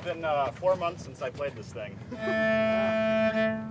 been 4 months since I played this thing.